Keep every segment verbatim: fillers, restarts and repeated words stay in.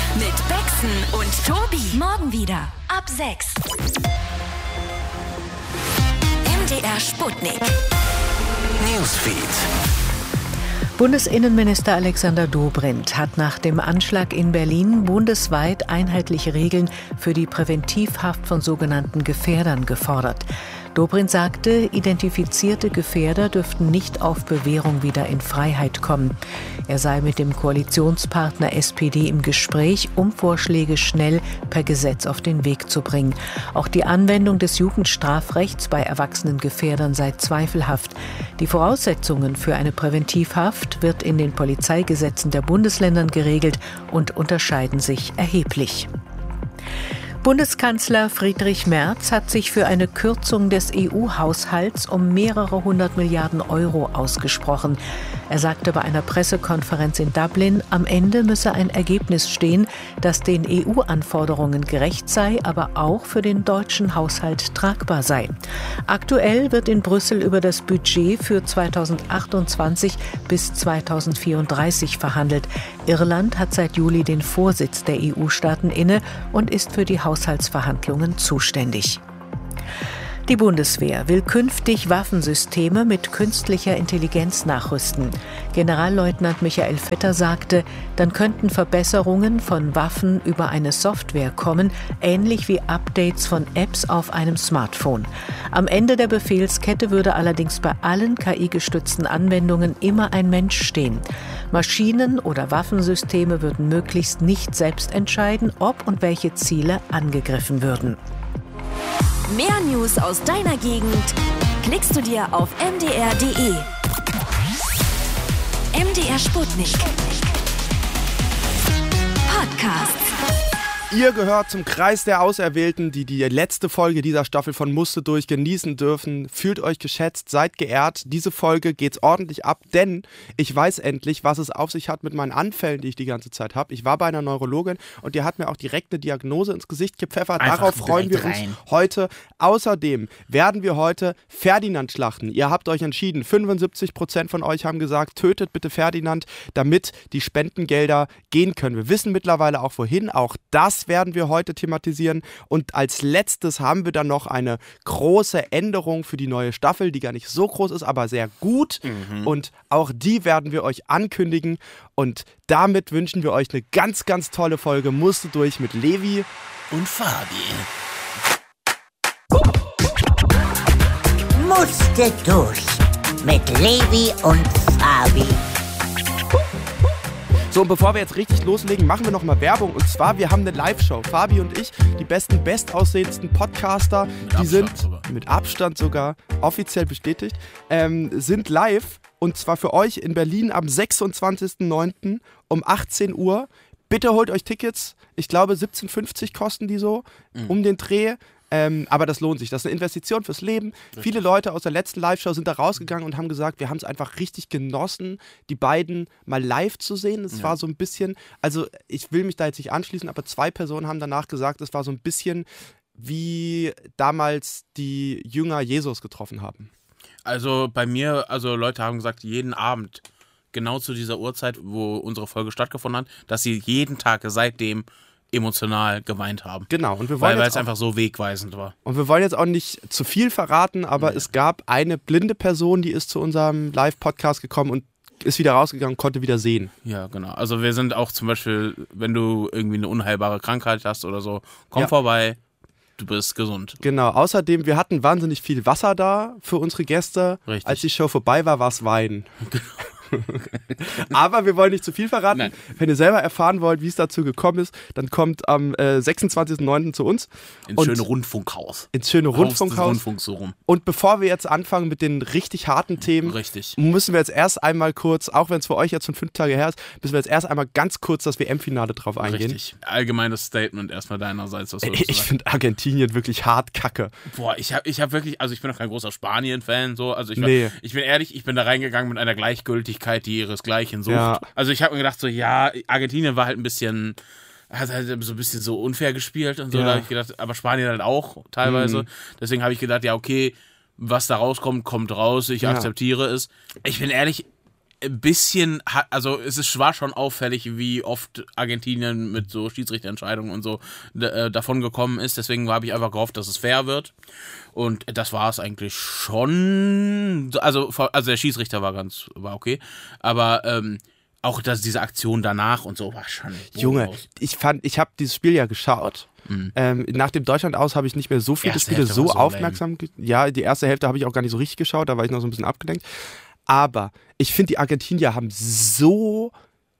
Mit Bexen und Tobi. Morgen wieder ab sechs. M D R Sputnik. Newsfeed. Bundesinnenminister Alexander Dobrindt hat nach dem Anschlag in Berlin bundesweit einheitliche Regeln für die Präventivhaft von sogenannten Gefährdern gefordert. Dobrindt sagte, identifizierte Gefährder dürften nicht auf Bewährung wieder in Freiheit kommen. Er sei mit dem Koalitionspartner S P D im Gespräch, um Vorschläge schnell per Gesetz auf den Weg zu bringen. Auch die Anwendung des Jugendstrafrechts bei erwachsenen Gefährdern sei zweifelhaft. Die Voraussetzungen für eine Präventivhaft wird in den Polizeigesetzen der Bundesländern geregelt und unterscheiden sich erheblich. Bundeskanzler Friedrich Merz hat sich für eine Kürzung des E U-Haushalts um mehrere hundert Milliarden Euro ausgesprochen. Er sagte bei einer Pressekonferenz in Dublin, am Ende müsse ein Ergebnis stehen, das den E U-Anforderungen gerecht sei, aber auch für den deutschen Haushalt tragbar sei. Aktuell wird in Brüssel über das Budget für zweitausendachtundzwanzig bis zweitausendvierunddreißig verhandelt. Irland hat seit Juli den Vorsitz der E U-Staaten inne und ist für die Haushaltsverhandlungen zuständig. Die Bundeswehr will künftig Waffensysteme mit künstlicher Intelligenz nachrüsten. Generalleutnant Michael Vetter sagte, dann könnten Verbesserungen von Waffen über eine Software kommen, ähnlich wie Updates von Apps auf einem Smartphone. Am Ende der Befehlskette würde allerdings bei allen K I-gestützten Anwendungen immer ein Mensch stehen. Maschinen oder Waffensysteme würden möglichst nicht selbst entscheiden, ob und welche Ziele angegriffen würden. Mehr News aus deiner Gegend klickst du dir auf m d r punkt d e. M D R Sputnik. Podcast. Ihr gehört zum Kreis der Auserwählten, die die letzte Folge dieser Staffel von Musste durch genießen dürfen. Fühlt euch geschätzt, seid geehrt. Diese Folge geht's ordentlich ab, denn ich weiß endlich, was es auf sich hat mit meinen Anfällen, die ich die ganze Zeit habe. Ich war bei einer Neurologin und die hat mir auch direkt eine Diagnose ins Gesicht gepfeffert. Einfach Darauf freuen wir rein. uns heute. Außerdem werden wir heute Ferdinand schlachten. Ihr habt euch entschieden, fünfundsiebzig Prozent von euch haben gesagt, tötet bitte Ferdinand, damit die Spendengelder gehen können. Wir wissen mittlerweile auch wohin, auch das werden wir heute thematisieren. Und als letztes haben wir dann noch eine große Änderung für die neue Staffel, die gar nicht so groß ist, aber sehr gut. Mhm. Und auch die werden wir euch ankündigen. Und damit wünschen wir euch eine ganz, ganz tolle Folge Musste durch mit Levi und Fabi. Musste durch mit Levi und Fabi. So, und bevor wir jetzt richtig loslegen, machen wir nochmal Werbung. Und zwar, wir haben eine Live-Show. Fabi und ich, die besten, bestaussehendsten Podcaster, mit die sind sogar. mit Abstand sogar offiziell bestätigt, ähm, sind live. Und zwar für euch in Berlin am sechsundzwanzigsten neunten um achtzehn Uhr. Bitte holt euch Tickets. Ich glaube, siebzehn fünfzig kosten die so mhm. um den Dreh. Ähm, aber das lohnt sich. Das ist eine Investition fürs Leben. Richtig. Viele Leute aus der letzten Live-Show sind da rausgegangen und haben gesagt, wir haben es einfach richtig genossen, die beiden mal live zu sehen. Es ja. war so ein bisschen, also ich will mich da jetzt nicht anschließen, aber zwei Personen haben danach gesagt, es war so ein bisschen wie damals die Jünger Jesus getroffen haben. Also bei mir, also Leute haben gesagt, jeden Abend, genau zu dieser Uhrzeit, wo unsere Folge stattgefunden hat, dass sie jeden Tag seitdem emotional geweint haben. Genau. Und wir wollen weil es einfach so wegweisend war. Und wir wollen jetzt auch nicht zu viel verraten, aber nee. es gab eine blinde Person, die ist zu unserem Live-Podcast gekommen und ist wieder rausgegangen und konnte wieder sehen. Ja, genau. Also wir sind auch zum Beispiel, wenn du irgendwie eine unheilbare Krankheit hast oder so, komm ja. vorbei, du bist gesund. Genau. Außerdem, wir hatten wahnsinnig viel Wasser da für unsere Gäste. Richtig. Als die Show vorbei war, war es Wein. Genau. Aber wir wollen nicht zu viel verraten. Nein. Wenn ihr selber erfahren wollt, wie es dazu gekommen ist, dann kommt am äh, sechsundzwanzigsten neunten zu uns. Ins schöne Rundfunkhaus. Ins schöne Rundfunkhaus. Rundfunk so rum. Und bevor wir jetzt anfangen mit den richtig harten Themen, richtig. müssen wir jetzt erst einmal kurz, auch wenn es für euch jetzt schon fünf Tage her ist, müssen wir jetzt erst einmal ganz kurz das W M-Finale drauf eingehen. Richtig. Allgemeines Statement erstmal deinerseits. Was ich ich finde Argentinien wirklich hart kacke. Boah, ich habe ich hab wirklich, also ich bin auch kein großer Spanien-Fan, so. Also ich, war, nee. ich bin ehrlich, ich bin da reingegangen mit einer Gleichgültigkeit, die ihresgleichen sucht. Ja. Also ich habe mir gedacht, so ja, Argentinien war halt ein bisschen, hat halt so ein bisschen so unfair gespielt und so. Ja. Da habe ich gedacht, aber Spanien halt auch teilweise. Mhm. Deswegen habe ich gedacht, ja okay, was da rauskommt, kommt raus. Ich ja. akzeptiere es. Ich bin ehrlich, ein bisschen, also es ist, war schon auffällig, wie oft Argentinien mit so Schiedsrichterentscheidungen und so äh, davon gekommen ist. Deswegen habe ich einfach gehofft, dass es fair wird. Und das war es eigentlich schon. Also, also der Schiedsrichter war ganz, war okay. Aber ähm, auch dass diese Aktion danach und so war schon. Junge, groß. ich fand, ich habe dieses Spiel ja geschaut. Mhm. Ähm, nach dem Deutschland aus habe ich nicht mehr so viele Erste Spiele Hälfte so war so aufmerksam. Ge- ja, die erste Hälfte habe ich auch gar nicht so richtig geschaut, da war ich noch so ein bisschen abgelenkt. Aber ich finde, die Argentinier haben so,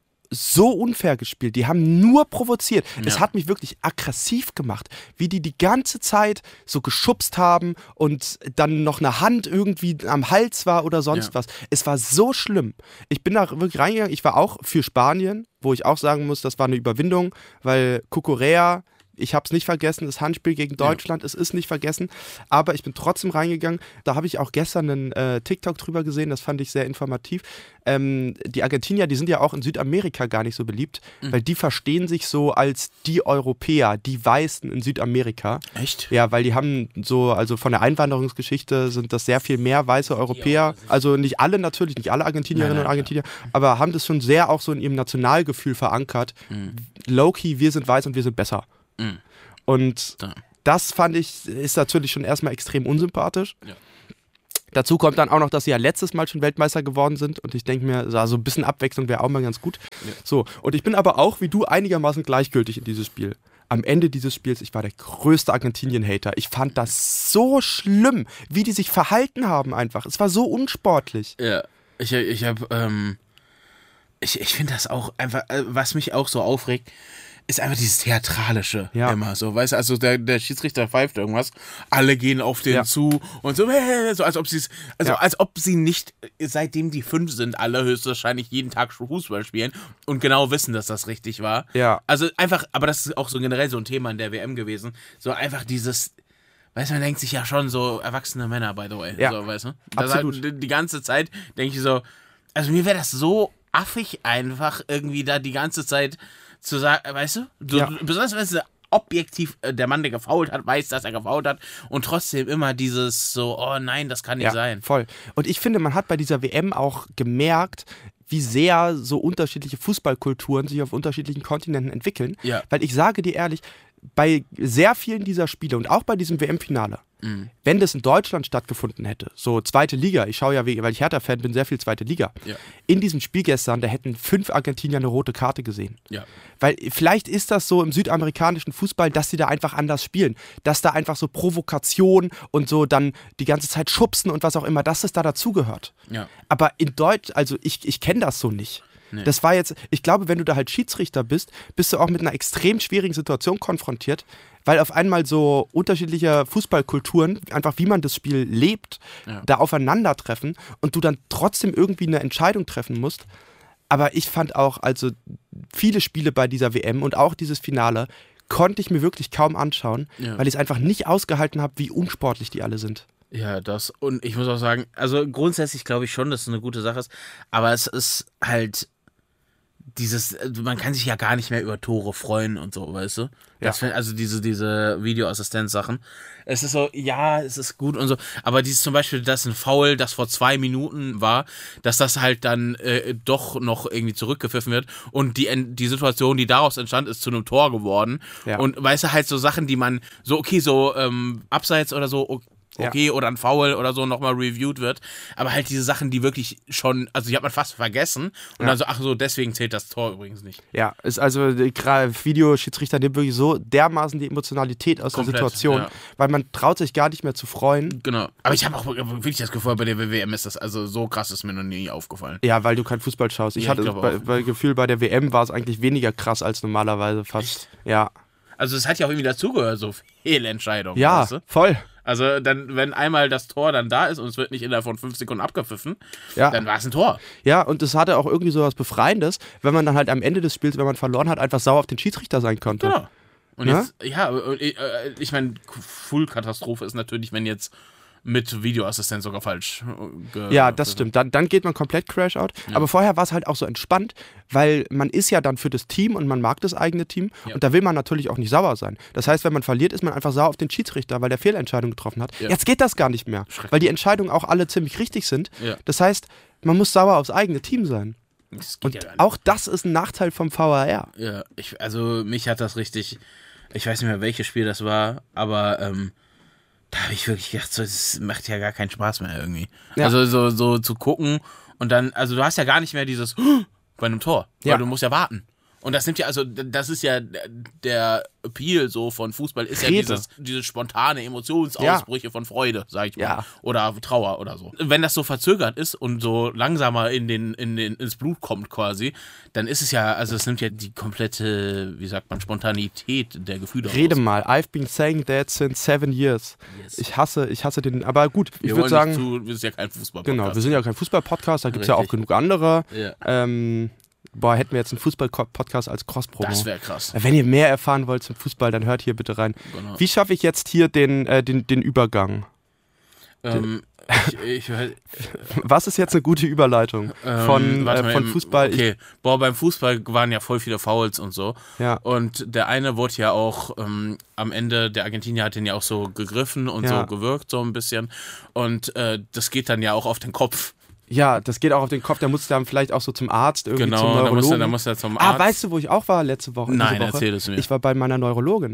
so unfair gespielt. Die haben nur provoziert. Ja. Es hat mich wirklich aggressiv gemacht, wie die die ganze Zeit so geschubst haben und dann noch eine Hand irgendwie am Hals war oder sonst ja. was. Es war so schlimm. Ich bin da wirklich reingegangen. Ich war auch für Spanien, wo ich auch sagen muss, das war eine Überwindung, weil Cucurella, ich habe es nicht vergessen, das Handspiel gegen Deutschland, ja. es ist nicht vergessen, aber ich bin trotzdem reingegangen. Da habe ich auch gestern einen äh, TikTok drüber gesehen, das fand ich sehr informativ. Ähm, die Argentinier, die sind ja auch in Südamerika gar nicht so beliebt, mhm. weil die verstehen sich so als die Europäer, die Weißen in Südamerika. Echt? Ja, weil die haben so, also von der Einwanderungsgeschichte sind das sehr viel mehr weiße Europäer. Also nicht alle natürlich, nicht alle Argentinierinnen nein, nein, und Argentinier, klar. aber haben das schon sehr auch so in ihrem Nationalgefühl verankert. Mhm. Low-key, wir sind weiß und wir sind besser. Mhm. Und ja. das fand ich, ist natürlich schon erstmal extrem unsympathisch. Ja. Dazu kommt dann auch noch, dass sie ja letztes Mal schon Weltmeister geworden sind und ich denke mir, so ein bisschen Abwechslung wäre auch mal ganz gut. Ja. So, und ich bin aber auch, wie du, einigermaßen gleichgültig in dieses Spiel. Am Ende dieses Spiels, ich war der größte Argentinien-Hater. Ich fand das so schlimm, wie die sich verhalten haben einfach. Es war so unsportlich. Ja, ich, ich habe, ähm, ich, ich finde das auch einfach, was mich auch so aufregt, ist einfach dieses Theatralische ja. immer so, weißt du, also der, der Schiedsrichter pfeift irgendwas, alle gehen auf den ja. zu und so, so als ob sie also ja. als ob sie nicht, seitdem die fünf sind, alle höchstwahrscheinlich jeden Tag Fußball spielen und genau wissen, dass das richtig war. Ja. Also einfach, aber das ist auch so generell so ein Thema in der W M gewesen, so einfach dieses, weißt du, man denkt sich ja schon so, erwachsene Männer, by the way, ja. so, weißt du? Absolut. Halt, die ganze Zeit denke ich so, also mir wäre das so affig einfach, irgendwie da die ganze Zeit zu sagen, weißt du? du ja. Besonders wenn es objektiv äh, der Mann, der gefoult hat, weiß, dass er gefoult hat und trotzdem immer dieses so, oh nein, das kann nicht ja, sein. Voll. Und ich finde, man hat bei dieser W M auch gemerkt, wie sehr so unterschiedliche Fußballkulturen sich auf unterschiedlichen Kontinenten entwickeln. Ja. Weil ich sage dir ehrlich, bei sehr vielen dieser Spiele und auch bei diesem W M-Finale, mhm. wenn das in Deutschland stattgefunden hätte, so zweite Liga, ich schaue ja, weil ich Hertha-Fan bin, sehr viel zweite Liga, ja. in diesem Spiel gestern, da hätten fünf Argentinier eine rote Karte gesehen. Ja. Weil vielleicht ist das so im südamerikanischen Fußball, dass sie da einfach anders spielen, dass da einfach so Provokation und so dann die ganze Zeit schubsen und was auch immer, dass es da dazugehört. Ja. Aber in Deutsch, also ich, ich kenne das so nicht. Nee. Das war jetzt, ich glaube, wenn du da halt Schiedsrichter bist, bist du auch mit einer extrem schwierigen Situation konfrontiert, weil auf einmal so unterschiedliche Fußballkulturen, einfach wie man das Spiel lebt, ja. da aufeinandertreffen und du dann trotzdem irgendwie eine Entscheidung treffen musst. Aber ich fand auch, also viele Spiele bei dieser W M und auch dieses Finale konnte ich mir wirklich kaum anschauen, ja. weil ich es einfach nicht ausgehalten habe, wie unsportlich die alle sind. Ja, das. Und ich muss auch sagen, also grundsätzlich glaube ich schon, dass es eine gute Sache ist, aber es ist halt dieses, man kann sich ja gar nicht mehr über Tore freuen und so, weißt du? Das, ja. Also diese, diese Videoassistenz-Sachen. Es ist so, ja, es ist gut und so, aber dieses zum Beispiel, dass ein Foul, das vor zwei Minuten war, dass das halt dann äh, doch noch irgendwie zurückgepfiffen wird und die, die Situation, die daraus entstand, ist zu einem Tor geworden. Ja. Und weißt du, halt so Sachen, die man so, okay, so ähm, abseits oder so, okay, okay, ja. oder ein Foul oder so nochmal reviewed wird, aber halt diese Sachen, die wirklich schon, also die hat man fast vergessen und ja. dann so, ach so, deswegen zählt das Tor übrigens nicht. Ja, ist also, gerade Videoschiedsrichter nimmt wirklich so dermaßen die Emotionalität aus Komplett, der Situation, ja. weil man traut sich gar nicht mehr zu freuen. Genau, aber ich habe auch wirklich das Gefühl, bei der W M ist das, also so krass ist mir noch nie aufgefallen. Ja, weil du kein Fußball schaust. Ich ja, hatte ich bei, bei Gefühl, bei der W M war es eigentlich weniger krass als normalerweise fast. Echt? Ja. Also es hat ja auch irgendwie dazugehört, so Fehlentscheidungen. Ja, weißt du? Voll. Also dann, wenn einmal das Tor dann da ist und es wird nicht innerhalb von fünf Sekunden abgepfiffen, ja. dann war es ein Tor. Ja, und es hatte auch irgendwie so was Befreiendes, wenn man dann halt am Ende des Spiels, wenn man verloren hat, einfach sauer auf den Schiedsrichter sein konnte. Genau. Und ja? jetzt, ja, ich meine, Full-Katastrophe ist natürlich, wenn jetzt mit Videoassistent sogar falsch. Ge- Ja, das stimmt. Dann, dann geht man komplett Crash-out. Ja. Aber vorher war es halt auch so entspannt, weil man ist ja dann für das Team und man mag das eigene Team. Ja. Und da will man natürlich auch nicht sauer sein. Das heißt, wenn man verliert, ist man einfach sauer auf den Schiedsrichter, weil der Fehlentscheidung getroffen hat. Ja. Jetzt geht das gar nicht mehr, weil die Entscheidungen auch alle ziemlich richtig sind. Ja. Das heißt, man muss sauer aufs eigene Team sein. Das geht Und ja gar nicht. auch das ist ein Nachteil vom V A R. Ja, ich, also mich hat das richtig, ich weiß nicht mehr, welches Spiel das war, aber ähm, da habe ich wirklich gedacht, so, das macht ja gar keinen Spaß mehr irgendwie. Ja. Also so, so zu gucken und dann, also du hast ja gar nicht mehr dieses bei einem Tor, weil Ja. du musst ja warten. Und das nimmt ja, also das ist ja der Appeal so von Fußball, ist ja Rede. dieses, diese spontane Emotionsausbrüche ja. von Freude, sag ich mal. Ja. Oder Trauer oder so. Wenn das so verzögert ist und so langsamer in den, in den, ins Blut kommt quasi, dann ist es ja, also es nimmt ja die komplette, wie sagt man, Spontanität der Gefühle Rede raus. mal, I've been saying that since seven years. Yes. Ich hasse, ich hasse den, aber gut, ich Wir würde wollen sagen, nicht zu, wir sind ja kein Fußball. genau, wir sind ja kein Fußball-Podcast, da gibt es ja auch Richtig. genug andere. Ja. Ähm, boah, hätten wir jetzt einen Fußball-Podcast als Cross-Promo. Das wäre krass. Wenn ihr mehr erfahren wollt zum Fußball, dann hört hier bitte rein. Genau. Wie schaffe ich jetzt hier den, äh, den, den Übergang? Ähm, ich, ich, Was ist jetzt eine gute Überleitung von, ähm, warte äh, mal von eben. Fußball? Okay, boah, beim Fußball waren ja voll viele Fouls und so. Ich, ja. Und der eine wurde ja auch ähm, am Ende, der Argentinier hat den ja auch so gegriffen und Ja. so gewirkt, so ein bisschen. Und äh, das geht dann ja auch auf den Kopf. ja, das geht auch auf den Kopf, der muss dann vielleicht auch so zum Arzt, irgendwie zum Genau, da Neurologen. muss er, da muss er zum ah, Arzt. weißt du, wo ich auch war letzte Woche? diese Nein, Woche? erzähl es mir. Ich war bei meiner Neurologin.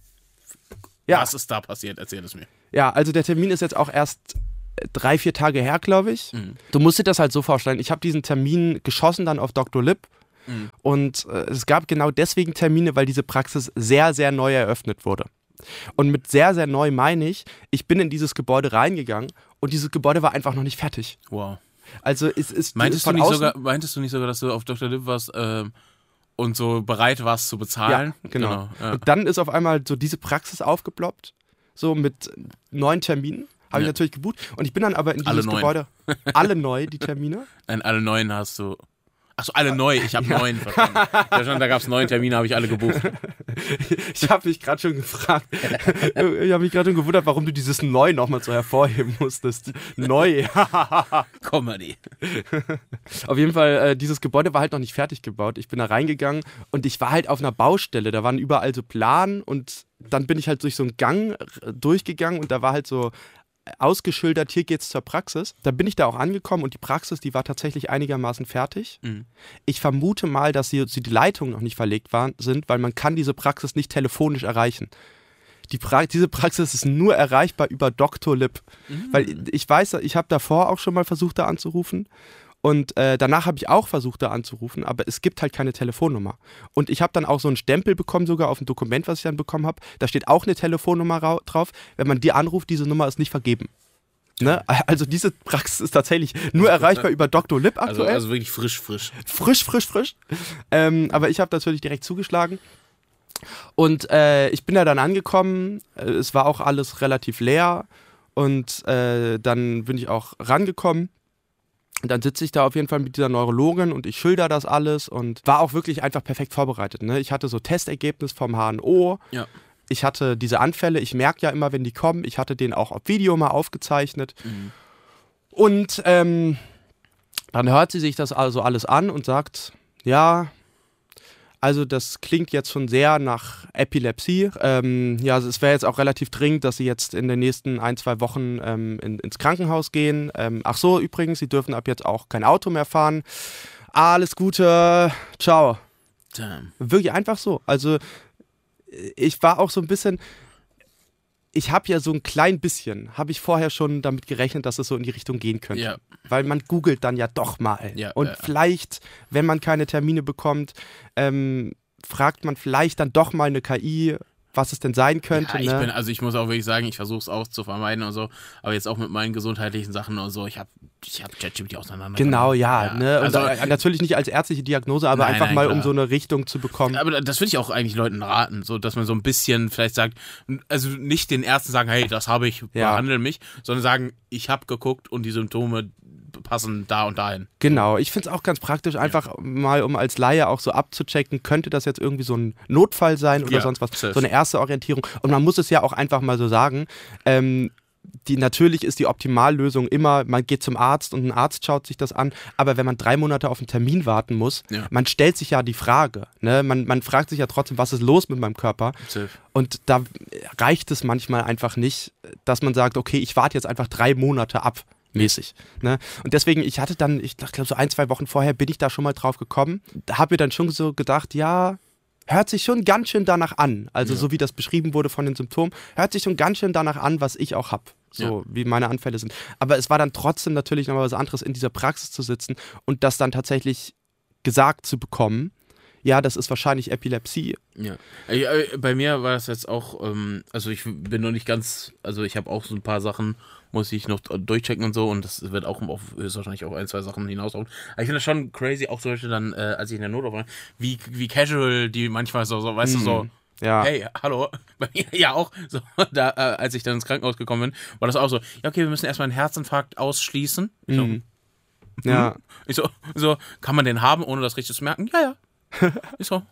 Ja. Was ist da passiert? Erzähl es mir. Ja, also der Termin ist jetzt auch erst drei, vier Tage her, glaube ich. Mhm. Du musst dir das halt so vorstellen. Ich habe diesen Termin geschossen dann auf Doktor Lipp. Mhm. Und äh, es gab genau deswegen Termine, weil diese Praxis sehr, sehr neu eröffnet wurde. Und mit sehr, sehr neu meine ich, ich bin in dieses Gebäude reingegangen und dieses Gebäude war einfach noch nicht fertig. Wow. Also es ist Meintest, von du nicht außen, sogar, meintest du nicht sogar, dass du auf Doktor Lipp warst ähm, und so bereit warst zu bezahlen? Ja, genau. Ja. Und dann ist auf einmal so diese Praxis aufgeploppt, so mit neun Terminen. Habe ich Ja. natürlich gebucht. Und ich bin dann aber in Alle dieses neun. Gebäude. Alle neu, die Termine. Nein, alle neun hast du. Achso, alle neu. Ich habe neun verstanden. Ja, schon, da gab es neun Termine, habe ich alle gebucht. Ich habe mich gerade schon gefragt, ich habe mich gerade schon gewundert, warum du dieses Neu nochmal so hervorheben musstest. Neu. Comedy. Auf jeden Fall, äh, dieses Gebäude war halt noch nicht fertig gebaut. Ich bin da reingegangen und ich war halt auf einer Baustelle. Da waren überall so Planen und dann bin ich halt durch so einen Gang äh, durchgegangen und da war halt so ausgeschildert, hier geht's zur Praxis. Da bin ich da auch angekommen und die Praxis, die war tatsächlich einigermaßen fertig. Mhm. Ich vermute mal, dass sie, sie die Leitungen noch nicht verlegt waren, sind, weil man kann diese Praxis nicht telefonisch erreichen. Die pra- diese Praxis ist nur erreichbar über Doktor Lipp. Mhm. Weil ich weiß, ich habe davor auch schon mal versucht, da anzurufen. Und äh, danach habe ich auch versucht, da anzurufen, aber es gibt halt keine Telefonnummer. Und ich habe dann auch so einen Stempel bekommen, sogar auf ein Dokument, was ich dann bekommen habe. Da steht auch eine Telefonnummer ra- drauf. Wenn man die anruft, diese Nummer ist nicht vergeben. Ne? Also diese Praxis ist tatsächlich nur erreichbar über Doktor Lipp Also, aktuell. also wirklich frisch, frisch. Frisch, frisch, frisch. Ähm, aber ich habe natürlich direkt zugeschlagen. Und äh, ich bin da dann angekommen. Äh, Es war auch alles relativ leer. Und äh, dann bin ich auch rangekommen. Und dann sitze ich da auf jeden Fall mit dieser Neurologin und ich schilder das alles und war auch wirklich einfach perfekt vorbereitet. Ne? Ich hatte so Testergebnis vom H N O. Ja. Ich hatte diese Anfälle. Ich merke ja immer, wenn die kommen. Ich hatte den auch auf Video mal aufgezeichnet. Mhm. Und ähm, dann hört sie sich das also alles an und sagt, ja, also das klingt jetzt schon sehr nach Epilepsie. Ähm, ja, es wäre jetzt auch relativ dringend, dass Sie jetzt in den nächsten ein, zwei Wochen ähm, in, ins Krankenhaus gehen. Ähm, ach so, übrigens, Sie dürfen ab jetzt auch kein Auto mehr fahren. Alles Gute, ciao. Damn. Wirklich einfach so. Also ich war auch so ein bisschen, ich habe ja so ein klein bisschen, habe ich vorher schon damit gerechnet, dass es so in die Richtung gehen könnte. Ja. Weil man googelt dann ja doch mal. Ja, und ja. vielleicht, wenn man keine Termine bekommt, ähm, fragt man vielleicht dann doch mal eine K I, was es denn sein könnte. Ja, ich ne? bin, also ich muss auch wirklich sagen, ich versuche es auch zu vermeiden und so, aber jetzt auch mit meinen gesundheitlichen Sachen und so, ich habe ich hab ChatGPT auseinander. Genau, ja. ja. Ne? Und Also, äh, natürlich nicht als ärztliche Diagnose, aber Nein, einfach nein, mal, klar. um so eine Richtung zu bekommen. aber das würde ich auch eigentlich Leuten raten, so dass man so ein bisschen vielleicht sagt, also nicht den Ärzten sagen, hey, das habe ich, Ja. behandle mich, sondern sagen, ich habe geguckt und die Symptome passen da und dahin. Genau, ich finde es auch ganz praktisch, einfach mal, um als Laie auch so abzuchecken, könnte das jetzt irgendwie so ein Notfall sein oder Ja, sonst was, safe. so eine erste Orientierung. Und man muss es ja auch einfach mal so sagen, ähm, die, natürlich ist die Optimallösung immer, man geht zum Arzt und ein Arzt schaut sich das an, aber wenn man drei Monate auf einen Termin warten muss, ja. man stellt sich ja die Frage, ne? man, man fragt sich ja trotzdem, was ist los mit meinem Körper? Safe. Und da reicht es manchmal einfach nicht, dass man sagt, okay, ich warte jetzt einfach drei Monate ab. Mäßig. Ne? Und deswegen, ich hatte dann, ich glaube so ein, zwei Wochen vorher bin ich da schon mal drauf gekommen, da habe mir dann schon so gedacht, ja, hört sich schon ganz schön danach an, also ja. so wie das beschrieben wurde von den Symptomen, hört sich schon ganz schön danach an, was ich auch habe. So ja. wie meine Anfälle sind. Aber es war dann trotzdem natürlich nochmal was anderes, in dieser Praxis zu sitzen und das dann tatsächlich gesagt zu bekommen, ja, das ist wahrscheinlich Epilepsie. Ja, bei mir war das jetzt auch, ähm, also ich bin noch nicht ganz, also ich habe auch so ein paar Sachen, muss ich noch durchchecken und so und das wird auch auf, wahrscheinlich auf ein, zwei Sachen hinauslaufen. Aber ich finde das schon crazy, auch zum Beispiel dann, äh, als ich in der Notaufnahme war, wie, wie casual die manchmal so, so weißt mhm. du, so, ja. Hey, hallo, bei mir ja auch, so, da, äh, als ich dann ins Krankenhaus gekommen bin, war das auch so, ja okay, wir müssen erstmal einen Herzinfarkt ausschließen. Ich so, mhm. ja. Ich so, so, kann man den haben, ohne das richtig zu merken? Ja, ja. Ich so,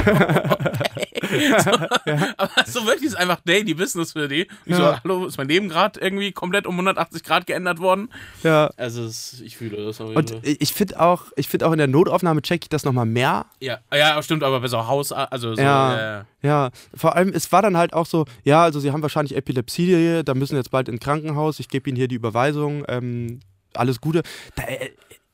okay. So, ja. Aber so wirklich ist einfach Daily Business für die. Ich ja. so, hallo, ist mein Leben gerade irgendwie komplett um hundertachtzig Grad geändert worden? Ja. Also es, ich fühle das. Und so. ich finde auch, ich finde auch in der Notaufnahme check ich das nochmal mehr. Ja, ja, stimmt, aber bei so Haus, also so, ja, äh, ja, vor allem, es war dann halt auch so, ja, also sie haben wahrscheinlich Epilepsie, da müssen jetzt bald ins Krankenhaus, ich gebe ihnen hier die Überweisung, ähm, alles Gute. Da, äh,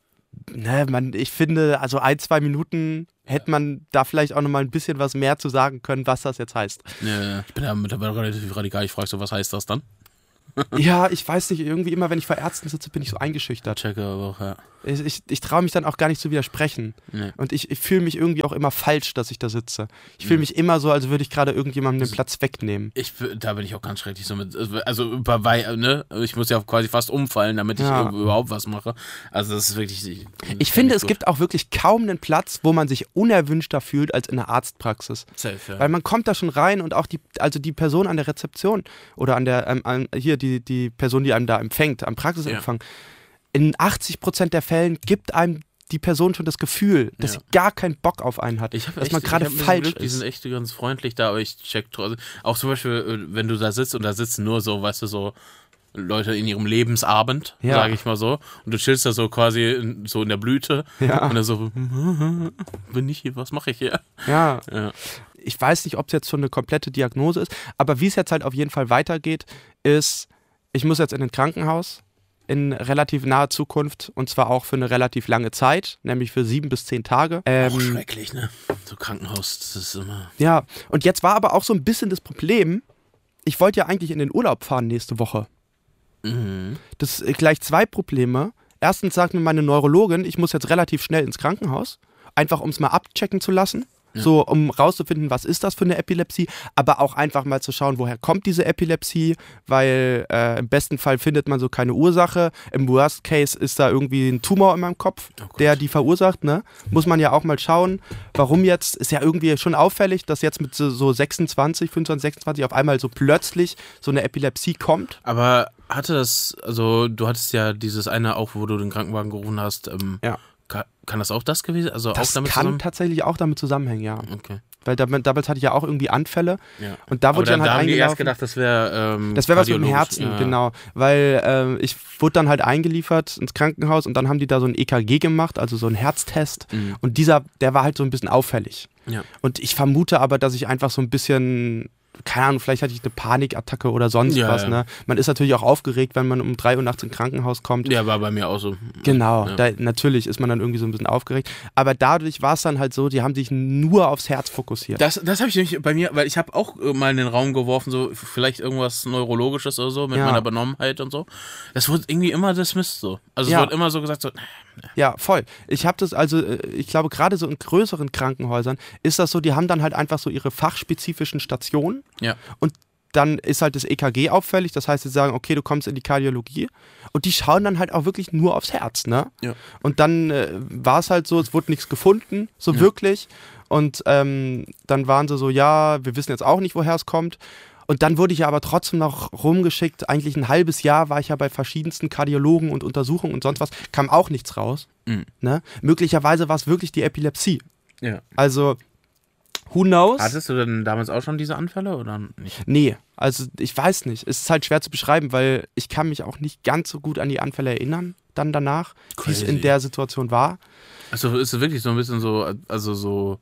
ne, man, ich finde, also ein, zwei Minuten hätte man da vielleicht auch nochmal ein bisschen was mehr zu sagen können, was das jetzt heißt. Ja, ja. Ich bin ja mittlerweile relativ radikal. Ich frage so, was heißt das dann? Ja, ich weiß nicht, irgendwie immer, wenn ich vor Ärzten sitze, bin ich so eingeschüchtert. Checke aber auch, ja. Ich, ich, ich traue mich dann auch gar nicht zu widersprechen. Nee. Und ich, ich fühle mich irgendwie auch immer falsch, dass ich da sitze. Ich fühle mich immer so, als würde ich gerade irgendjemandem den Platz wegnehmen. Ich, da bin ich auch ganz schrecklich so mit, also bei, ne, ich muss ja quasi fast umfallen, damit ich ja. überhaupt was mache. Also das ist wirklich... Ich, ich finde, es gut. gibt auch wirklich kaum einen Platz, wo man sich unerwünschter fühlt als in der Arztpraxis. Safe, ja. Weil man kommt da schon rein und auch die, also die Person an der Rezeption oder an der, ähm, an, hier die, die Person, die einem da empfängt, am Praxisempfang, ja. in achtzig Prozent der Fällen gibt einem die Person schon das Gefühl, dass ja. sie gar keinen Bock auf einen hat, ich dass echt, man gerade falsch Glück, ist. Die sind echt ganz freundlich da, aber ich check trotzdem. Auch zum Beispiel, wenn du da sitzt und da sitzen nur so, weißt du, so Leute in ihrem Lebensabend, ja. sage ich mal so, und du chillst da so quasi in, so in der Blüte ja. und dann so, bin ich hier, was mache ich hier? Ja. ja. Ich weiß nicht, ob es jetzt schon eine komplette Diagnose ist, aber wie es jetzt halt auf jeden Fall weitergeht, ist, ich muss jetzt in ein Krankenhaus in relativ naher Zukunft und zwar auch für eine relativ lange Zeit, nämlich für sieben bis zehn Tage. Ähm, auch schrecklich, ne? So Krankenhaus, das ist immer... Ja, und jetzt war aber auch so ein bisschen das Problem, ich wollte ja eigentlich in den Urlaub fahren nächste Woche. Mhm. Das sind gleich zwei Probleme. Erstens sagt mir meine Neurologin, ich muss jetzt relativ schnell ins Krankenhaus, einfach um es mal abchecken zu lassen. Ja. So, um rauszufinden, was ist das für eine Epilepsie, aber auch einfach mal zu schauen, woher kommt diese Epilepsie, weil äh, im besten Fall findet man so keine Ursache. Im Worst Case ist da irgendwie ein Tumor in meinem Kopf, oh der die verursacht, ne? Muss man ja auch mal schauen, warum jetzt, ist ja irgendwie schon auffällig, dass jetzt mit so, so sechsundzwanzig, fünfundzwanzig, sechsundzwanzig auf einmal so plötzlich so eine Epilepsie kommt. Aber hatte das, also du hattest ja dieses eine auch, wo du den Krankenwagen gerufen hast, ähm, ja. Kann, kann das auch das gewesen sein? Also das auch damit kann zusammen? tatsächlich auch damit zusammenhängen, ja. Okay. Weil damals hatte ich ja auch irgendwie Anfälle. Ja. Und da wurde dann, ich dann halt da haben die erst eingelaufen. gedacht, das wäre ähm, Das wäre was mit dem Herzen, ja. genau. Weil äh, ich wurde dann halt eingeliefert ins Krankenhaus und dann haben die da so ein E K G gemacht, also so einen Herztest. Mhm. Und dieser, der war halt so ein bisschen auffällig. Ja. Und ich vermute aber, dass ich einfach so ein bisschen... keine Ahnung, vielleicht hatte ich eine Panikattacke oder sonst ja, was. ja. Ne? Man ist natürlich auch aufgeregt, wenn man um drei Uhr nachts ins Krankenhaus kommt. Ja, war bei mir auch so. Genau, ja. da, natürlich ist man dann irgendwie so ein bisschen aufgeregt. Aber dadurch war es dann halt so, die haben sich nur aufs Herz fokussiert. Das, das habe ich nämlich bei mir, weil ich habe auch mal in den Raum geworfen, so vielleicht irgendwas Neurologisches oder so mit ja. meiner Benommenheit und so. Das wurde irgendwie immer dismissed so. Also es ja. wird immer so gesagt so... Ja, voll. Ich habe das also, ich glaube gerade so in größeren Krankenhäusern ist das so, die haben dann halt einfach so ihre fachspezifischen Stationen ja. und dann ist halt das E K G auffällig, das heißt, sie sagen, okay, du kommst in die Kardiologie und die schauen dann halt auch wirklich nur aufs Herz, ne? Ja. Und dann äh, war es halt so, es wurde nichts gefunden, so ja. wirklich und ähm, dann waren sie so, ja, wir wissen jetzt auch nicht, woher es kommt. Und dann wurde ich ja aber trotzdem noch rumgeschickt. Eigentlich ein halbes Jahr war ich ja bei verschiedensten Kardiologen und Untersuchungen und sonst was. Kam auch nichts raus. Mhm. Ne? Möglicherweise war es wirklich die Epilepsie. Ja. Also Who knows? Hattest du denn damals auch schon diese Anfälle oder nicht? Nee, also ich weiß nicht. Es ist halt schwer zu beschreiben, weil ich kann mich auch nicht ganz so gut an die Anfälle erinnern, dann danach, wie es in der Situation war. Also ist es wirklich so ein bisschen so, also so,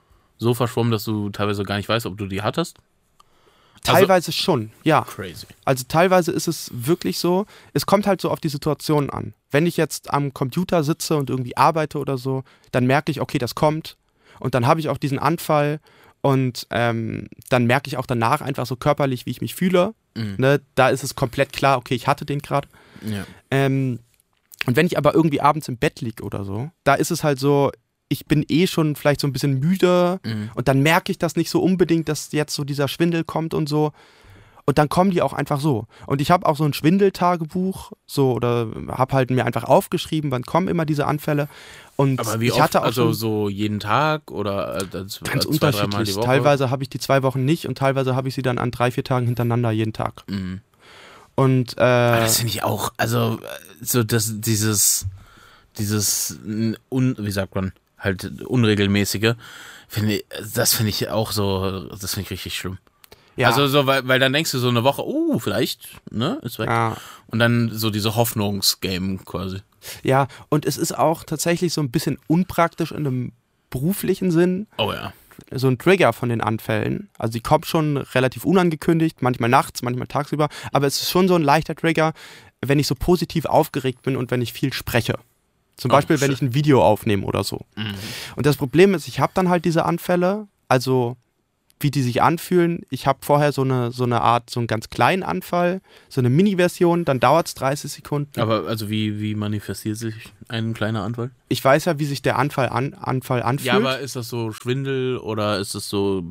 so verschwommen, dass du teilweise gar nicht weißt, ob du die hattest? Teilweise also, schon, ja. Crazy. Also teilweise ist es wirklich so, es kommt halt so auf die Situation an. Wenn ich jetzt am Computer sitze und irgendwie arbeite oder so, dann merke ich, okay, das kommt. Und dann habe ich auch diesen Anfall und ähm, dann merke ich auch danach einfach so körperlich, wie ich mich fühle. Mhm. Ne, da ist es komplett klar, okay, ich hatte den gerade. Ja. Ähm, und wenn ich aber irgendwie abends im Bett liege oder so, da ist es halt so, ich bin eh schon vielleicht so ein bisschen müde mhm. und dann merke ich das nicht so unbedingt, dass jetzt so dieser Schwindel kommt und so. Und dann kommen die auch einfach so. Und ich habe auch so ein Schwindeltagebuch, so, oder habe halt mir einfach aufgeschrieben, wann kommen immer diese Anfälle. Und aber wie ich oft? hatte auch also schon, so jeden Tag oder äh, das, ganz zwei, unterschiedlich. die Woche? Teilweise habe ich die zwei Wochen nicht und teilweise habe ich sie dann an drei, vier Tagen hintereinander jeden Tag. Mhm. Und äh, aber das finde ich auch, also so das, dieses, dieses, un, wie sagt man, halt unregelmäßige, finde ich, das finde ich auch so, das finde ich richtig schlimm. Ja. Also so, weil, weil dann denkst du so eine Woche, uh, vielleicht, ne, ist weg. Ja. Und dann so diese Hoffnungsgame quasi. Ja, und es ist auch tatsächlich so ein bisschen unpraktisch in einem beruflichen Sinn. Oh ja. So ein Trigger von den Anfällen. Also die kommt schon relativ unangekündigt, manchmal nachts, manchmal tagsüber, aber es ist schon so ein leichter Trigger, wenn ich so positiv aufgeregt bin und wenn ich viel spreche. Zum oh, Beispiel, shit. wenn ich ein Video aufnehme oder so. Mhm. Und das Problem ist, ich habe dann halt diese Anfälle, also wie die sich anfühlen. Ich habe vorher so eine, so eine Art, so einen ganz kleinen Anfall, so eine Mini-Version, dann dauert es dreißig Sekunden. Aber also wie, wie manifestiert sich ein kleiner Anfall? Ich weiß ja, wie sich der Anfall, an, Anfall anfühlt. Ja, aber ist das so Schwindel oder ist es so,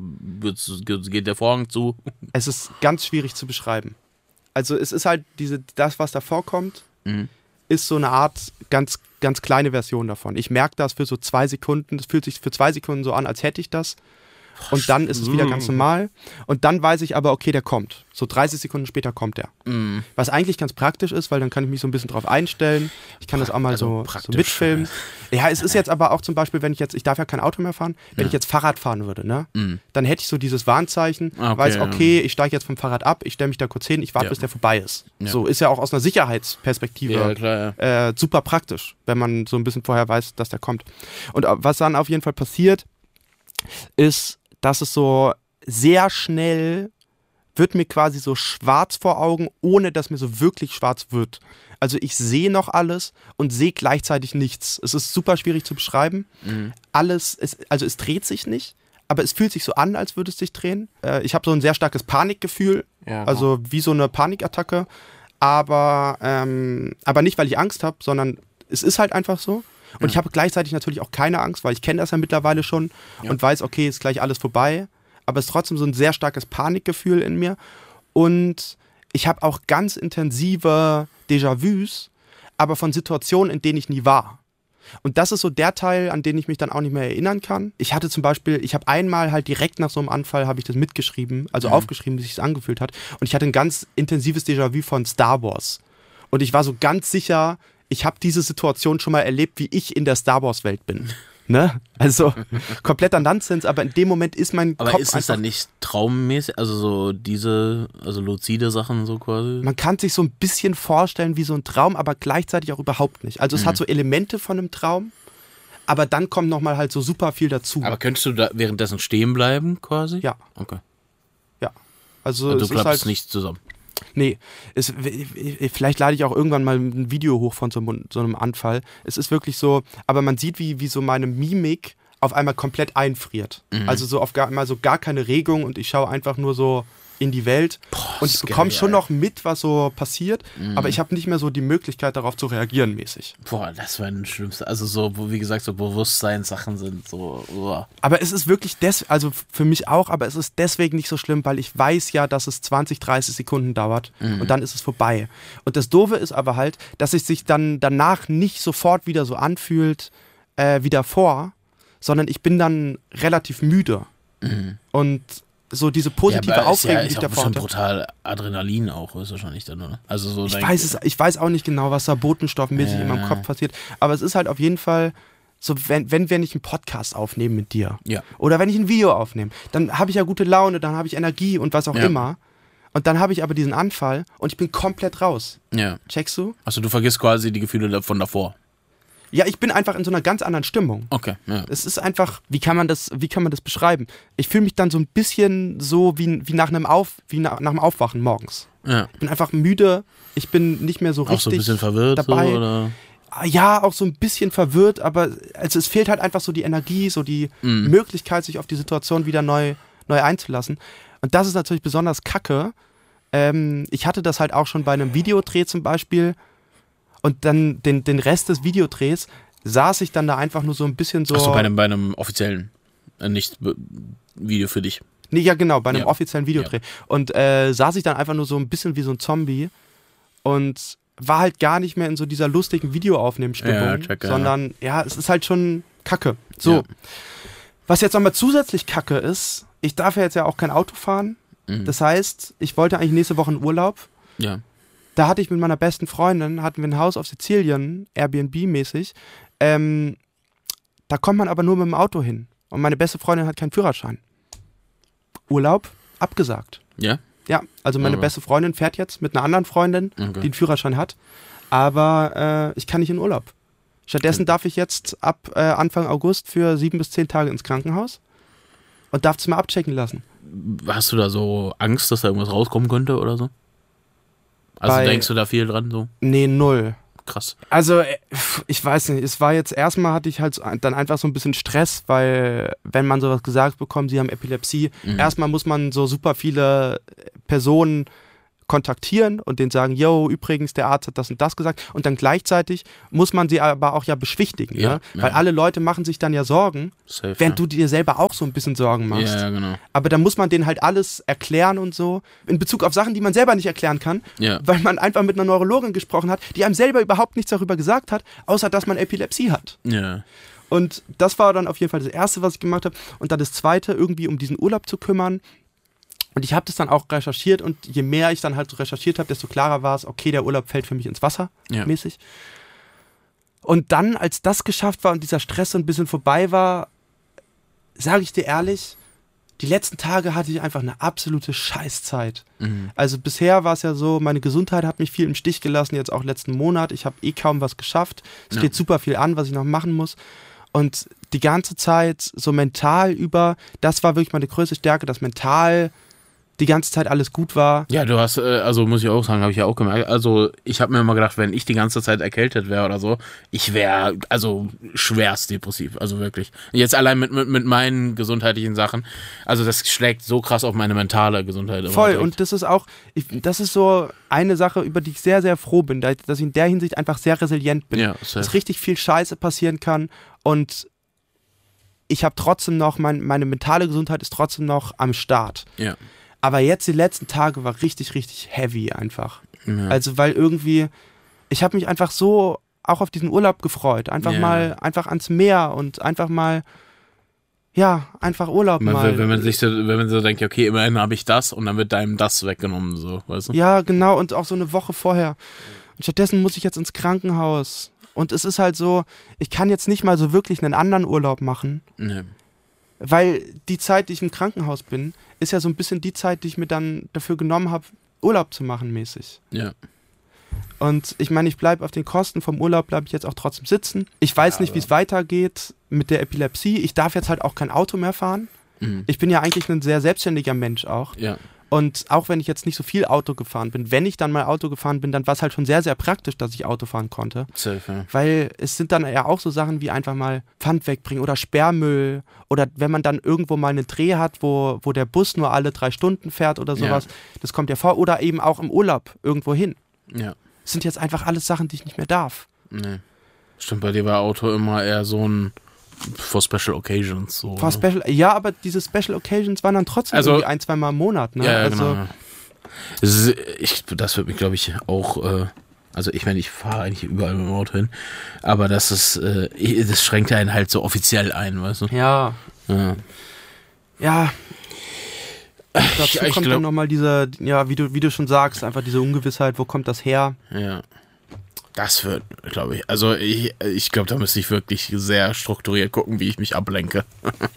geht der Vorhang zu? Es ist ganz schwierig zu beschreiben. Also es ist halt diese, das, was da vorkommt, mhm. ist so eine Art ganz, ganz kleine Version davon. Ich merke das für so zwei Sekunden, das fühlt sich für zwei Sekunden so an, als hätte ich das. Und dann ist es wieder ganz normal. Und dann weiß ich aber, okay, der kommt. So dreißig Sekunden später kommt der. Mm. Was eigentlich ganz praktisch ist, weil dann kann ich mich so ein bisschen drauf einstellen. Ich kann das auch mal also so, so mitfilmen. Ja, es ist jetzt aber auch zum Beispiel, wenn ich jetzt, ich darf ja kein Auto mehr fahren, wenn ja. ich jetzt Fahrrad fahren würde, ne? Mm. Dann hätte ich so dieses Warnzeichen, okay, weiß, okay, ich steige jetzt vom Fahrrad ab, ich stelle mich da kurz hin, ich warte, ja. bis der vorbei ist. Ja. So ist ja auch aus einer Sicherheitsperspektive ja, klar, ja. Äh, super praktisch, wenn man so ein bisschen vorher weiß, dass der kommt. Und was dann auf jeden Fall passiert, ist, dass es so sehr schnell wird mir quasi so schwarz vor Augen, ohne dass mir so wirklich schwarz wird. Also ich sehe noch alles und sehe gleichzeitig nichts. Es ist super schwierig zu beschreiben. Mhm. Alles, ist, also es dreht sich nicht, aber es fühlt sich so an, als würde es sich drehen. Äh, ich habe so ein sehr starkes Panikgefühl, ja. also wie so eine Panikattacke, aber, ähm, aber nicht, weil ich Angst habe, sondern es ist halt einfach so. Und ja. ich habe gleichzeitig natürlich auch keine Angst, weil ich kenne das ja mittlerweile schon ja. und weiß, okay, ist gleich alles vorbei. Aber es ist trotzdem so ein sehr starkes Panikgefühl in mir. Und ich habe auch ganz intensive Déjà-vus, aber von Situationen, in denen ich nie war. Und das ist so der Teil, an den ich mich dann auch nicht mehr erinnern kann. Ich hatte zum Beispiel, ich habe einmal halt direkt nach so einem Anfall, habe ich das mitgeschrieben, also mhm. aufgeschrieben, wie sich das angefühlt hat. Und ich hatte ein ganz intensives Déjà-vu von Star Wars. Und ich war so ganz sicher, ich habe diese Situation schon mal erlebt, wie ich in der Star Wars-Welt bin. Ne? Also kompletter Nonsens, aber in dem Moment ist mein aber Kopf ist es dann nicht traummäßig, also so diese, also luzide Sachen so quasi? Man kann sich so ein bisschen vorstellen wie so ein Traum, aber gleichzeitig auch überhaupt nicht. Also es mhm. hat so Elemente von einem Traum, aber dann kommt nochmal halt so super viel dazu. Aber könntest du da währenddessen stehen bleiben quasi? Ja. Okay. Ja. Also, also es du klappst ist halt nicht zusammen? Nee, es, vielleicht lade ich auch irgendwann mal ein Video hoch von so, so einem Anfall. Es ist wirklich so, aber man sieht, wie, wie so meine Mimik auf einmal komplett einfriert. Mhm. Also so auf gar, einmal so gar keine Regung und ich schaue einfach nur so in die Welt. Boah, und ich bekomme schon noch mit, was so passiert, mhm. aber ich habe nicht mehr so die Möglichkeit, darauf zu reagieren mäßig. Boah, das war ein Schlimmste. Also so, wie gesagt, so Bewusstseinssachen sind so. Uah. Aber es ist wirklich, des, also für mich auch, aber es ist deswegen nicht so schlimm, weil ich weiß ja, dass es zwanzig, dreißig Sekunden dauert mhm. und dann ist es vorbei. Und das Doofe ist aber halt, dass es sich dann danach nicht sofort wieder so anfühlt äh, wie davor, sondern ich bin dann relativ müde. Mhm. Und so diese positive ja, Aufregung, ja, die ich davor hatte. Schon brutal Adrenalin auch, ist wahrscheinlich dann, oder? Also so ich, weiß es, ich weiß auch nicht genau, was da botenstoffmäßig ja. in meinem Kopf passiert, aber es ist halt auf jeden Fall so wenn, wenn wir nicht einen Podcast aufnehmen mit dir Ja. oder wenn ich ein Video aufnehme, dann habe ich ja gute Laune, dann habe ich Energie und was auch Ja. immer. Und dann habe ich aber diesen Anfall und ich bin komplett raus. Ja. Checkst du? Also du vergisst quasi die Gefühle von davor. Ja, ich bin einfach in so einer ganz anderen Stimmung. Okay, ja. Es ist einfach, wie kann man das, wie kann man das beschreiben? Ich fühle mich dann so ein bisschen so wie, wie nach einem Auf, wie nach, nach dem Aufwachen morgens. ja. Ich bin einfach müde, ich bin nicht mehr so richtig Auch so ein bisschen verwirrt dabei. So, oder? Ja, auch so ein bisschen verwirrt, aber also es fehlt halt einfach so die Energie, so die Mhm. Möglichkeit, sich auf die Situation wieder neu, neu einzulassen. Und das ist natürlich besonders kacke. Ähm, ich hatte das halt auch schon bei einem Videodreh zum Beispiel. Und dann den, den Rest des Videodrehs saß ich dann da einfach nur so ein bisschen so... Achso, bei einem, bei einem offiziellen, äh, nicht be- Video für dich. Nee, ja genau, bei einem Ja. offiziellen Videodreh. Und äh, saß ich dann einfach nur so ein bisschen wie so ein Zombie und war halt gar nicht mehr in so dieser lustigen Videoaufnehmstimmung, Ja, check, ja. sondern ja, es ist halt schon Kacke. So, Ja. was jetzt nochmal zusätzlich Kacke ist, ich darf ja jetzt ja auch kein Auto fahren. Mhm. Das heißt, ich wollte eigentlich nächste Woche in Urlaub. Ja. Da hatte ich mit meiner besten Freundin, hatten wir ein Haus auf Sizilien, Airbnb-mäßig. Ähm, da kommt man aber nur mit dem Auto hin. Und meine beste Freundin hat keinen Führerschein. Urlaub abgesagt. Ja? Ja, also meine Aber- beste Freundin fährt jetzt mit einer anderen Freundin, Okay. die einen Führerschein hat. Aber äh, ich kann nicht in Urlaub. Stattdessen darf ich jetzt ab äh, Anfang August für sieben bis zehn Tage ins Krankenhaus und darf es mal abchecken lassen. Hast du da so Angst, dass da irgendwas rauskommen könnte oder so? Also Bei- denkst du da viel dran so? Nee, null. Krass. Also, äh, ich weiß nicht, es war jetzt erstmal hatte ich halt so ein- dann einfach so ein bisschen Stress, weil wenn man sowas gesagt bekommt, sie haben Epilepsie, Mhm. erstmal muss man so super viele Personen kontaktieren und denen sagen, yo, übrigens, der Arzt hat das und das gesagt und dann gleichzeitig muss man sie aber auch ja beschwichtigen, Ja, ne? ja. Weil alle Leute machen sich dann ja Sorgen, Safe. während du dir selber auch so ein bisschen Sorgen ja. machst. Ja, ja, genau. Aber dann muss man denen halt alles erklären und so, in Bezug auf Sachen, die man selber nicht erklären kann, Ja. weil man einfach mit einer Neurologin gesprochen hat, die einem selber überhaupt nichts darüber gesagt hat, außer dass man Epilepsie hat. Ja. Und das war dann auf jeden Fall das Erste, was ich gemacht habe. Und dann das Zweite, irgendwie um diesen Urlaub zu kümmern. Und ich habe das dann auch recherchiert und je mehr ich dann halt so recherchiert habe, desto klarer war es, okay, der Urlaub fällt für mich ins Wasser, Ja. mäßig. Und dann, als das geschafft war und dieser Stress so ein bisschen vorbei war, sage ich dir ehrlich, die letzten Tage hatte ich einfach eine absolute Scheißzeit. Mhm. Also bisher war es ja so, meine Gesundheit hat mich viel im Stich gelassen, jetzt auch letzten Monat. Ich habe eh kaum was geschafft. Es Ja. steht super viel an, was ich noch machen muss. Und die ganze Zeit so mental über, das war wirklich meine größte Stärke, dass mental die ganze Zeit alles gut war. Ja, du hast, äh, also muss ich auch sagen, habe ich ja auch gemerkt, also ich habe mir immer gedacht, wenn ich die ganze Zeit erkältet wäre oder so, ich wäre also schwerst depressiv, also wirklich. Jetzt allein mit, mit, mit meinen gesundheitlichen Sachen, also das schlägt so krass auf meine mentale Gesundheit. immer Voll, direkt. und das ist auch, ich, das ist so eine Sache, über die ich sehr, sehr froh bin, da- dass ich in der Hinsicht einfach sehr resilient bin. Ja, safe. Dass richtig viel Scheiße passieren kann und ich habe trotzdem noch, mein, meine mentale Gesundheit ist trotzdem noch am Start. Ja. Aber jetzt die letzten Tage war richtig, richtig heavy einfach. Ja. Also weil irgendwie, ich habe mich einfach so auch auf diesen Urlaub gefreut. Einfach Ja. mal, einfach ans Meer und einfach mal, ja, einfach Urlaub Man, mal. wenn man sich so, wenn man so denkt, okay, immerhin habe ich das und dann wird einem das weggenommen, so, weißt du? Ja, genau, und auch so eine Woche vorher. Und stattdessen muss ich jetzt ins Krankenhaus. Und es ist halt so, ich kann jetzt nicht mal so wirklich einen anderen Urlaub machen, Nee. weil die Zeit, die ich im Krankenhaus bin, ist ja so ein bisschen die Zeit, die ich mir dann dafür genommen habe, Urlaub zu machen mäßig. Ja. Und ich meine, ich bleibe auf den Kosten vom Urlaub, bleibe ich jetzt auch trotzdem sitzen. Ich weiß nicht, wie es weitergeht mit der Epilepsie. Ich darf jetzt halt auch kein Auto mehr fahren. Mhm. Ich bin ja eigentlich ein sehr selbstständiger Mensch auch. Ja. Und auch wenn ich jetzt nicht so viel Auto gefahren bin, wenn ich dann mal Auto gefahren bin, dann war es halt schon sehr, sehr praktisch, dass ich Auto fahren konnte. Safe, ja. Weil es sind dann ja auch so Sachen wie einfach mal Pfand wegbringen oder Sperrmüll oder wenn man dann irgendwo mal einen Dreh hat, wo, wo der Bus nur alle drei Stunden fährt oder sowas. Ja. Das kommt ja vor. Oder eben auch im Urlaub irgendwo hin. Ja. Das sind jetzt einfach alles Sachen, die ich nicht mehr darf. Nee. Stimmt, bei dir war Auto immer eher so ein for Special Occasions. So, For ne? Special, ja, aber diese Special Occasions waren dann trotzdem Also- irgendwie ein, zwei Mal im Monat. Ne? Ja, ja, also, genau. Ja. Das, ist, ich, das wird mich, glaube ich, auch, äh, also ich meine, ich fahre eigentlich überall mit dem Auto hin, aber das ist, äh, ich- das schränkt einen halt so offiziell ein, weißt du? ja. Ja. Ja. Dazu Ja, ich kommt glaub- dann nochmal diese, ja, wie du, wie du schon sagst, einfach diese Ungewissheit, wo kommt das her? Ja. Das wird, glaube ich, also ich, ich glaube, da müsste ich wirklich sehr strukturiert gucken, wie ich mich ablenke.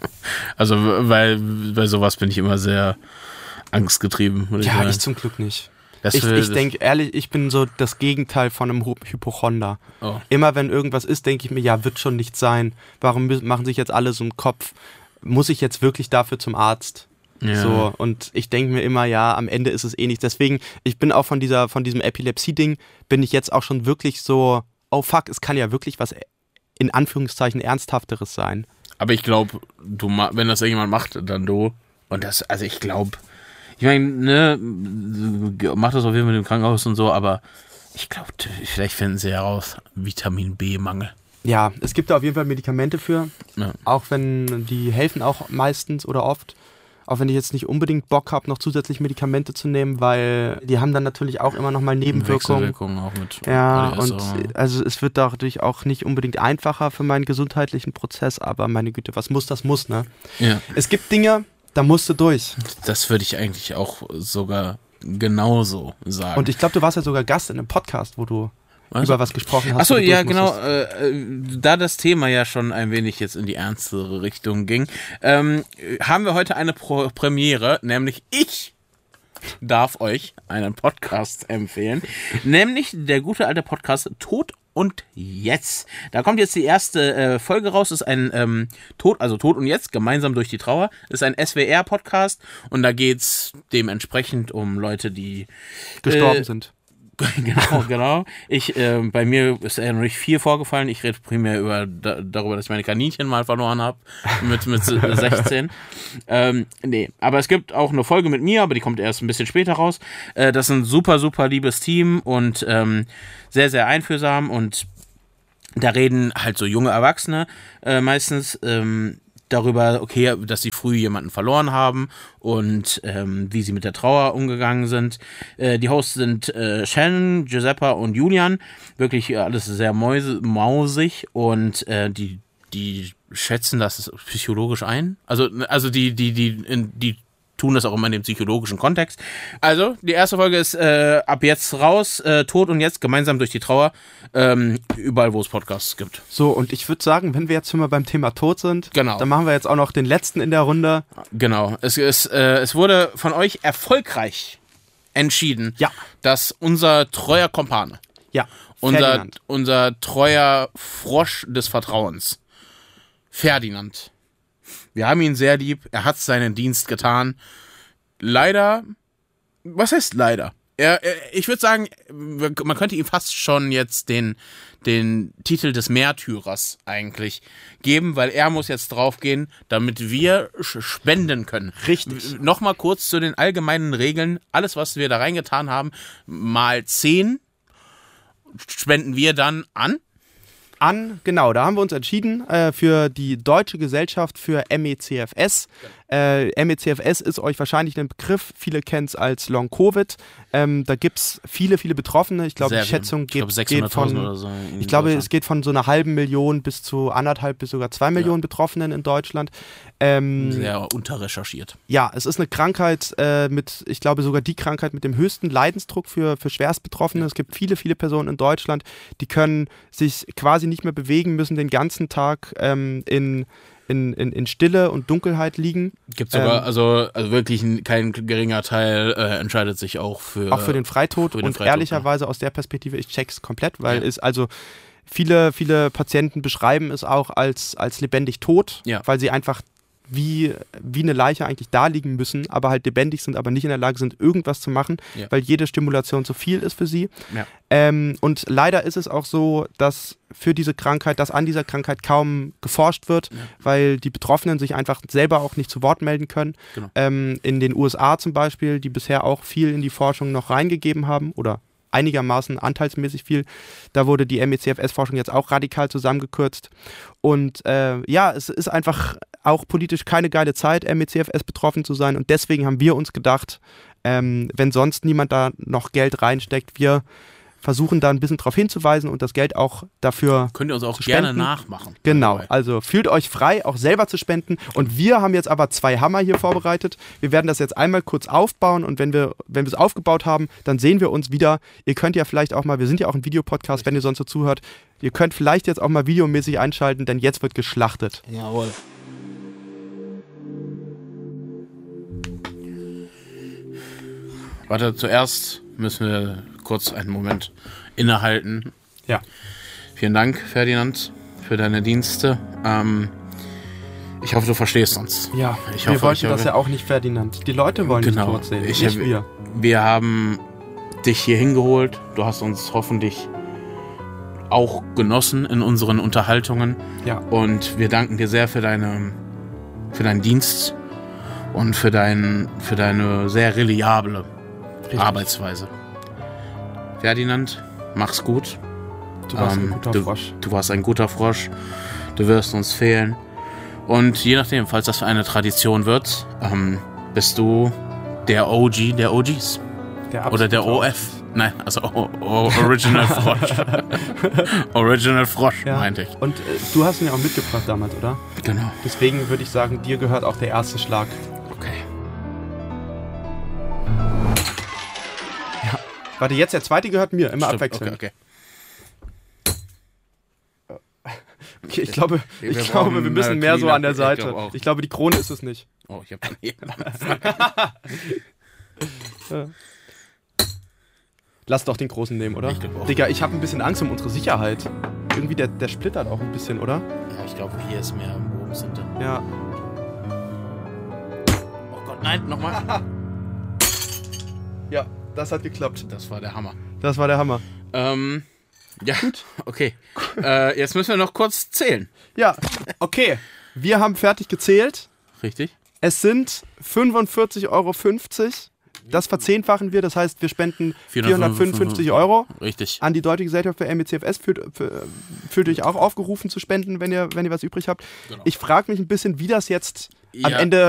Also, weil bei sowas bin ich immer sehr angstgetrieben. Ja, ich, sagen. ich zum Glück nicht. Das ich will, ich denke ehrlich, ich bin so das Gegenteil von einem Hypochonder. Oh. Immer wenn irgendwas ist, denke ich mir, ja, wird schon nicht sein. Warum machen sich jetzt alle so einen Kopf? Muss ich jetzt wirklich dafür zum Arzt? Ja. So, und ich denke mir immer, ja, am Ende ist es eh nichts. Deswegen, ich bin auch von dieser, von diesem Epilepsie-Ding, bin ich jetzt auch schon wirklich so, oh fuck, es kann ja wirklich was in Anführungszeichen Ernsthafteres sein. Aber ich glaube, du, wenn das irgendjemand macht, dann du. Und das, also ich glaube, ich meine, ne, mach das auf jeden Fall mit dem Krankenhaus und so, aber ich glaube, vielleicht finden sie heraus, Vitamin B-Mangel. Ja, es gibt da auf jeden Fall Medikamente für, ja. Auch wenn die helfen auch meistens oder oft. Auch wenn ich jetzt nicht unbedingt Bock habe, noch zusätzlich Medikamente zu nehmen, weil die haben dann natürlich auch immer noch mal Nebenwirkungen. Wechselwirkungen auch mit. Ja, A D S, und aber. also es wird dadurch auch nicht unbedingt einfacher für meinen gesundheitlichen Prozess, aber meine Güte, was muss, das muss, ne? Ja. Es gibt Dinge, da musst du durch. Das würde ich eigentlich auch sogar genauso sagen. Und ich glaube, du warst ja sogar Gast in einem Podcast, wo du Was? über was gesprochen hast. Achso, wo du ja, durch genau. musstest. Äh, da das Thema ja schon ein wenig jetzt in die ernstere Richtung ging, ähm, haben wir heute eine Pro- Premiere, nämlich ich darf euch einen Podcast empfehlen, nämlich der gute alte Podcast Tod und Jetzt. Da kommt jetzt die erste äh, Folge raus, ist ein ähm, Tod, also Tod und Jetzt, gemeinsam durch die Trauer, ist ein S W R-Podcast und da geht's dementsprechend um Leute, die Gestorben äh, sind. Genau, genau. Ich, äh, bei mir ist ja noch nicht viel vorgefallen. Ich rede primär über, da, darüber, dass ich meine Kaninchen mal verloren habe mit, mit sechzehn. ähm, nee, aber es gibt auch eine Folge mit mir, aber die kommt erst ein bisschen später raus. Äh, das ist ein super, super liebes Team und ähm, sehr, sehr einfühlsam und da reden halt so junge Erwachsene äh, meistens ähm, darüber, okay, dass sie früh jemanden verloren haben und ähm, wie sie mit der Trauer umgegangen sind. Äh, die Hosts sind äh, Shannon, Giuseppa und Julian. Wirklich äh, alles sehr mäuse, mausig und äh, die, die schätzen das psychologisch ein. Also, also die, die, die, in, die tun das auch immer in dem psychologischen Kontext. Also, die erste Folge ist äh, ab jetzt raus, äh, Tod und Jetzt, gemeinsam durch die Trauer, ähm, überall, wo es Podcasts gibt. So, und ich würde sagen, wenn wir jetzt schon mal beim Thema Tod sind, genau. Dann machen wir jetzt auch noch den letzten in der Runde. Genau, es, ist, äh, es wurde von euch erfolgreich entschieden, ja. dass unser treuer Kumpane, ja, unser, unser treuer Frosch des Vertrauens, Ferdinand, wir haben ihn sehr lieb, er hat seinen Dienst getan. Leider, was heißt leider? Er, er, ich würde sagen, man könnte ihm fast schon jetzt den, den Titel des Märtyrers eigentlich geben, weil er muss jetzt draufgehen, damit wir spenden können. Richtig. Nochmal kurz zu den allgemeinen Regeln. Alles, was wir da reingetan haben, mal zehn spenden wir dann an. An, genau, da haben wir uns entschieden äh, für die Deutsche Gesellschaft für M E C F S. Genau. Äh, M E C F S ist euch wahrscheinlich ein Begriff, viele kennen es als Long-Covid. Ähm, da gibt es viele, viele Betroffene. Ich glaube, die Schätzung geht, ich glaub, geht von, oder so ich glaube, es geht von so einer halben Million bis zu anderthalb bis sogar zwei Millionen ja. Betroffenen in Deutschland. Ähm, Sehr unterrecherchiert. Ja, es ist eine Krankheit äh, mit, ich glaube sogar die Krankheit mit dem höchsten Leidensdruck für, für Schwerstbetroffene. Ja. Es gibt viele, viele Personen in Deutschland, die können sich quasi nicht mehr bewegen, müssen den ganzen Tag ähm, in In, in, in Stille und Dunkelheit liegen. Gibt sogar, ähm, also, also wirklich ein, kein geringer Teil äh, entscheidet sich auch für auch für den Freitod für den und Freitod, ehrlicherweise ja. Aus der Perspektive, ich check's komplett, weil ja. es also viele, viele Patienten beschreiben es auch als, als lebendig tot, ja. weil sie einfach wie, wie eine Leiche eigentlich da liegen müssen, aber halt lebendig sind, aber nicht in der Lage sind, irgendwas zu machen, ja. weil jede Stimulation zu viel ist für sie. Ja. Ähm, und leider ist es auch so, dass für diese Krankheit, dass an dieser Krankheit kaum geforscht wird, ja. weil die Betroffenen sich einfach selber auch nicht zu Wort melden können. Genau. Ähm, in den U S A zum Beispiel, die bisher auch viel in die Forschung noch reingegeben haben oder einigermaßen anteilsmäßig viel. Da wurde die M E C F S-Forschung jetzt auch radikal zusammengekürzt. Und äh, ja, es ist einfach auch politisch keine geile Zeit, M E C F S betroffen zu sein. Und deswegen haben wir uns gedacht, ähm, wenn sonst niemand da noch Geld reinsteckt, wir versuchen da ein bisschen drauf hinzuweisen und das Geld auch dafür Könnt ihr uns auch zu gerne spenden. nachmachen. Genau, Dabei. also fühlt euch frei, auch selber zu spenden. Und wir haben jetzt aber zwei Hammer hier vorbereitet. Wir werden das jetzt einmal kurz aufbauen und wenn wir wenn wir es aufgebaut haben, dann sehen wir uns wieder. Ihr könnt ja vielleicht auch mal, wir sind ja auch ein Videopodcast, wenn ihr sonst so zuhört, ihr könnt vielleicht jetzt auch mal videomäßig einschalten, denn jetzt wird geschlachtet. Jawohl. Warte, zuerst müssen wir kurz einen Moment innehalten. Ja. Vielen Dank, Ferdinand, für deine Dienste. Ähm, ich hoffe, du verstehst uns. Ja, ich wir hoffe, wollten ich das hoffe, ja auch nicht, Ferdinand. Die Leute wollen genau. dich tot sehen, Ich, nicht wir. Wir haben dich hier hingeholt. Du hast uns hoffentlich auch genossen in unseren Unterhaltungen. Ja. Und wir danken dir sehr für deine, für deinen Dienst und für, dein, für deine sehr reliable Richtig. Arbeitsweise. Ferdinand, mach's gut. Du warst Ähm, ein guter du, Frosch. Du warst ein guter Frosch. Du wirst uns fehlen. Und je nachdem, falls das eine Tradition wird, ähm, bist du der O G der O Gs. Der Oder der absolute O F. Nein, also o o Original Frosch. Original Frosch, Ja. meinte ich. Und äh, du hast ihn ja auch mitgebracht damals, oder? Genau. Deswegen würde ich sagen, dir gehört auch der erste Schlag. Okay. Warte, jetzt der zweite gehört mir, immer Stimmt. abwechselnd. Okay, okay. Okay, ich glaube, Wir ich brauchen glaube, wir müssen eine mehr so an der Cleanup, ich Seite. glaube auch. Ich glaube, die Krone ist es nicht. Oh, ich hab dann hier. Lass doch den großen nehmen, oder? Ich glaube auch. Digga, ich habe ein bisschen Angst um unsere Sicherheit. Irgendwie, der, der splittert auch ein bisschen, oder? Ja, ich glaube, hier ist mehr oben sind. Ja. Oh Gott, nein, nochmal. Ja, das hat geklappt. Das war der Hammer. Das war der Hammer. Ähm, ja, gut. Okay. Äh, jetzt müssen wir noch kurz zählen. Ja, okay. Wir haben fertig gezählt. Richtig? Es sind fünfundvierzig Euro fünfzig. Das verzehnfachen wir, das heißt, wir spenden vierhundertfünfundfünfzig Euro Richtig. an die Deutsche Gesellschaft für M E C F S. Fühlt, für, fühlt euch auch aufgerufen zu spenden, wenn ihr, wenn ihr was übrig habt. Genau. Ich frage mich ein bisschen, wie das jetzt am Ja. Ende